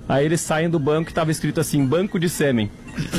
Aí eles saem do banco e tava escrito assim, banco de sêmen.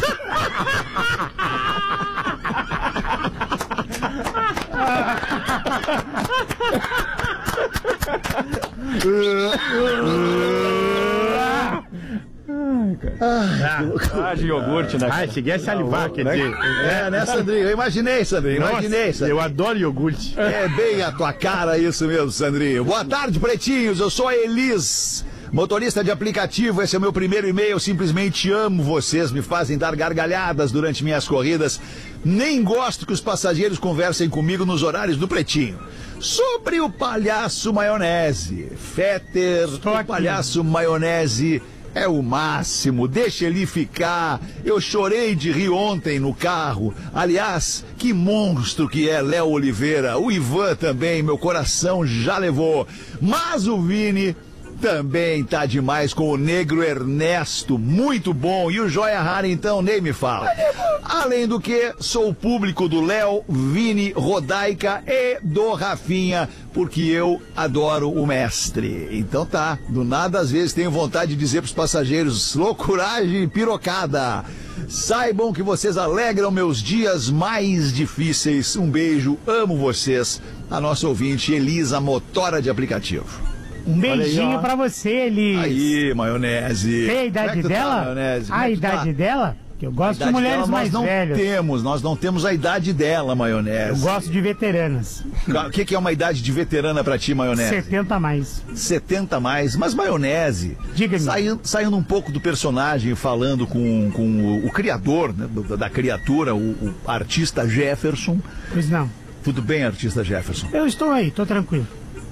De iogurte, né? Ah, cheguei a salivar, quer dizer. Né, Sandrinho? Eu imaginei, Sandrinho. Eu adoro iogurte. É bem a tua cara isso mesmo, Sandrinho. Boa tarde, pretinhos. Eu sou a Elis, motorista de aplicativo. Esse é o meu primeiro e-mail. Eu simplesmente amo vocês. Me fazem dar gargalhadas durante minhas corridas. Nem gosto que os passageiros conversem comigo nos horários do Pretinho. Sobre o palhaço maionese. Fetter, o palhaço maionese é o máximo, deixa ele ficar. Eu chorei de rir ontem no carro. Aliás, que monstro que é Léo Oliveira. O Ivan também, meu coração já levou. Mas o Vini também tá demais com o Negro Ernesto, muito bom. E o Joia Rara, então, nem me fala. Além do que, sou o público do Léo, Vini, Rodaica e do Rafinha, porque eu adoro o mestre. Então tá, do nada às vezes tenho vontade de dizer pros passageiros, loucuragem e pirocada. Saibam que vocês alegram meus dias mais difíceis. Um beijo, amo vocês. A nossa ouvinte, Elisa, motora de aplicativo. Um beijinho pra você, Elis. Aí, maionese. Tem a idade dela? A idade dela? Que eu gosto de mulheres mais velhas. Nós não temos a idade dela, maionese. Eu gosto de veteranas. O que é uma idade de veterana pra ti, maionese? 70 a mais. 70 a mais. Mas, maionese, diga-me. Saindo um pouco do personagem, falando com o criador, né, da criatura, o artista Jefferson. Pois não. Tudo bem, artista Jefferson? Eu estou aí, tô tranquilo.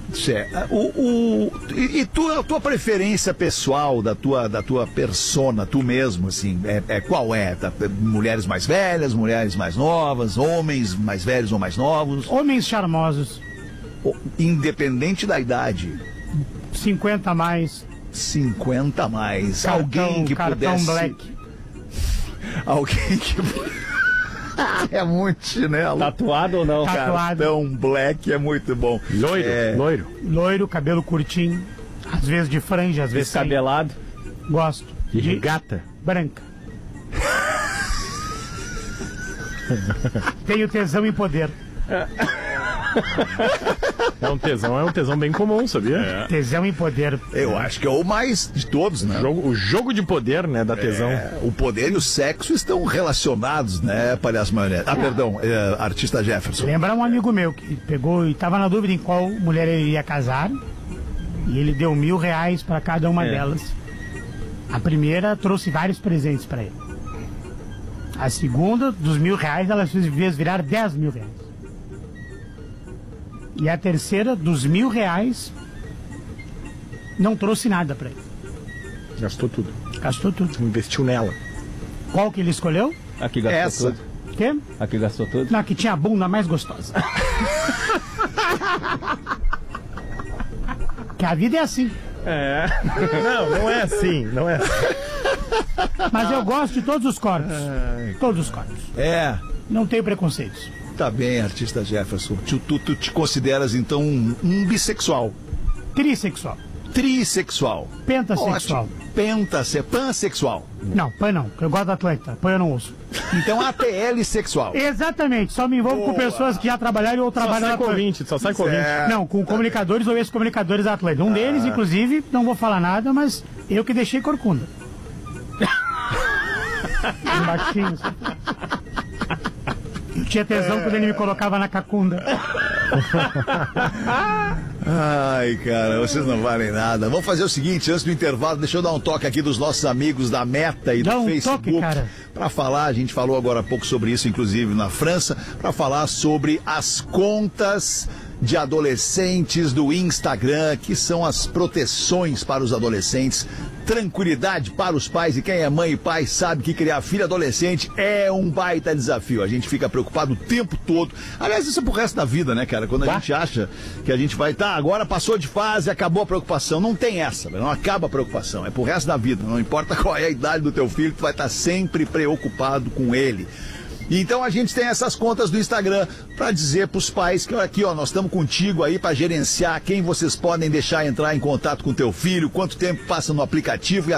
E a tua preferência pessoal da tua persona, tu mesmo, assim, qual é? Mulheres mais velhas, mulheres mais novas, homens mais velhos ou mais novos? Homens charmosos. Independente da idade. 50 a mais. 50 a mais. Cartão, alguém que cartão pudesse... black. Alguém que... É muito chinelo. Tatuado ou não, Tatuado. cara? Cartão black é muito bom. Loiro. Loiro, cabelo curtinho. Às vezes de franja, às vezes descabelado. Gosto. De regata. Branca. Tenho tesão e poder. É um tesão bem comum, sabia? Tesão e poder. Eu acho que é o mais de todos, né? O jogo de poder, né, da tesão. O poder e o sexo estão relacionados, né, palhaço maionese? Artista Jefferson. Lembra um amigo meu que pegou e estava na dúvida em qual mulher ele ia casar. E ele deu R$1.000 para cada uma delas. A primeira trouxe vários presentes para ele. A segunda, dos R$1.000, ela fez virar R$10.000. E a terceira, dos R$1.000, não trouxe nada pra ele. Gastou tudo. Gastou tudo. Investiu nela. Qual que ele escolheu? A que gastou tudo. Quê? A que gastou tudo? Não, que tinha a bunda mais gostosa. Que a vida é assim. Não é assim. Não é assim. Mas eu gosto de todos os corpos. Todos os corpos. Não tenho preconceitos. Tá bem, artista Jefferson. Tu te consideras, então, um bissexual? Trissexual. Trissexual. Pentasexual. Pansexual. Não, pan não. Eu gosto da Atlanta. Pan eu não uso. Então, ATL sexual. Exatamente. Só me envolvo com pessoas que já trabalharam ou trabalham na Atlanta. Só sai com ouvinte. Não, com comunicadores ou ex-comunicadores da Atlanta. Um deles, inclusive, não vou falar nada, mas eu que deixei corcunda. Um baixinho. Eu tinha tesão quando ele me colocava na cacunda. Ai, cara, vocês não valem nada. Vamos fazer o seguinte, antes do intervalo, deixa eu dar um toque aqui dos nossos amigos da Meta e do Facebook. Toque, cara. Pra falar, a gente falou agora há pouco sobre isso, inclusive na França, pra falar sobre as contas de adolescentes do Instagram, que são as proteções para os adolescentes, tranquilidade para os pais, e quem é mãe e pai sabe que criar filho adolescente é um baita desafio. A gente fica preocupado o tempo todo. Aliás, isso é pro resto da vida, né, cara? Quando a gente acha que a gente vai, agora passou de fase, acabou a preocupação. Não tem essa, não acaba a preocupação. É pro resto da vida. Não importa qual é a idade do teu filho, tu vai estar sempre preocupado com ele. Então a gente tem essas contas do Instagram para dizer pros pais que aqui, ó, nós estamos contigo aí para gerenciar quem vocês podem deixar entrar em contato com teu filho, quanto tempo passa no aplicativo e